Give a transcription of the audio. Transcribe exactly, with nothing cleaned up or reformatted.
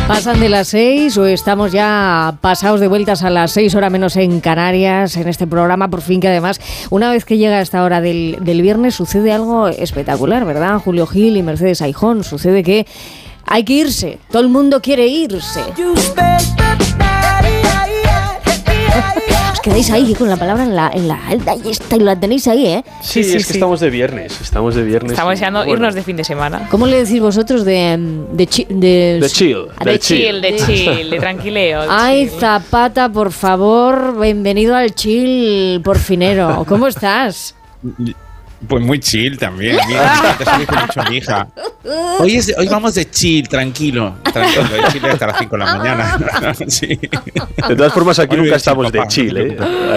Pasan de las seis o estamos ya pasados de vueltas a las seis, hora menos en Canarias, en este programa, por fin, que además, una vez que llega esta hora del, del viernes, sucede algo espectacular, ¿verdad? Julio Gil y Mercedes Aijón, sucede que hay que irse, todo el mundo quiere irse. Os quedáis ahí con la palabra en la, en la alta y esta y la tenéis ahí, ¿eh? Sí, sí, sí, es que sí. estamos de viernes, estamos de viernes. Estamos deseando bueno. irnos de fin de semana. ¿Cómo le decís vosotros de de, chi, de, de chill? De, de chill, de chill, de tranquileo. Ay, chill. Zapata, por favor, bienvenido al chill porfinero. ¿Cómo estás? Pues muy chill también. Mira, te subís con mucho a mi hija. Hoy, es, hoy vamos de chill, tranquilo. Tranquilo, de chill hasta las cinco de la mañana. Sí. De todas formas, aquí Hoy nunca de estamos chill, de papá, chill, no te ¿eh? preocupes.